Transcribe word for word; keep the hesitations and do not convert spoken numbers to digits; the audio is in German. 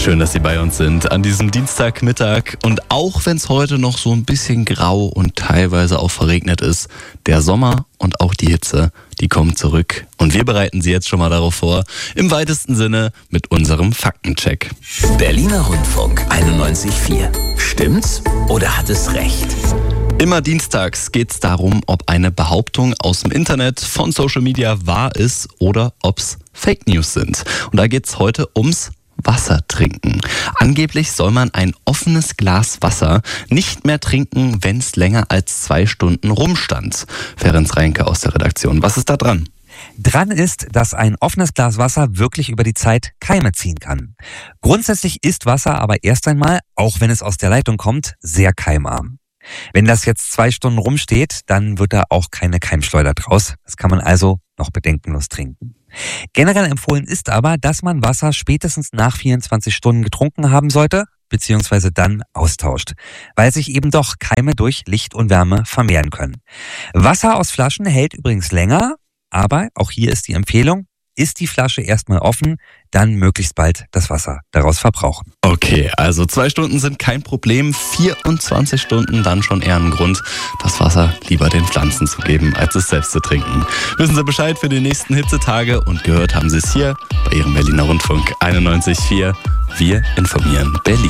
Schön, dass Sie bei uns sind an diesem Dienstagmittag. Und auch wenn es heute noch so ein bisschen grau und teilweise auch verregnet ist, der Sommer und auch die Hitze, die kommen zurück. Und wir bereiten Sie jetzt schon mal darauf vor, im weitesten Sinne mit unserem Faktencheck. Berliner Rundfunk einundneunzig Komma vier. Stimmt's oder hat es recht? Immer dienstags geht es darum, ob eine Behauptung aus dem Internet von Social Media wahr ist oder ob es Fake News sind. Und da geht es heute ums Wasser trinken. Angeblich soll man ein offenes Glas Wasser nicht mehr trinken, wenn es länger als zwei Stunden rumstand. Ferenc Reinke aus der Redaktion. Was ist da dran? Dran ist, dass ein offenes Glas Wasser wirklich über die Zeit Keime ziehen kann. Grundsätzlich ist Wasser aber erst einmal, auch wenn es aus der Leitung kommt, sehr keimarm. Wenn das jetzt zwei Stunden rumsteht, dann wird da auch keine Keimschleuder draus. Das kann man also noch bedenkenlos trinken. Generell empfohlen ist aber, dass man Wasser spätestens nach vierundzwanzig Stunden getrunken haben sollte, beziehungsweise dann austauscht, weil sich eben doch Keime durch Licht und Wärme vermehren können. Wasser aus Flaschen hält übrigens länger, aber auch hier ist die Empfehlung, ist die Flasche erstmal offen, dann möglichst bald das Wasser daraus verbrauchen. Okay, also zwei Stunden sind kein Problem, vierundzwanzig Stunden dann schon eher ein Grund, das Wasser lieber den Pflanzen zu geben, als es selbst zu trinken. Wissen Sie Bescheid für die nächsten Hitzetage und gehört haben Sie es hier bei Ihrem Berliner Rundfunk einundneunzig Komma vier. Wir informieren Berlin.